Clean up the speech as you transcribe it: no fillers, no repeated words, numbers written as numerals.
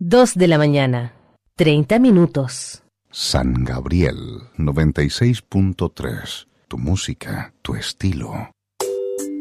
2 de la mañana, 30 minutos. San Gabriel 96.3. Tu música, tu estilo.